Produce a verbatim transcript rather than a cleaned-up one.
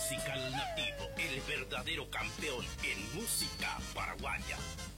musical nativo, el verdadero campeón en música paraguaya.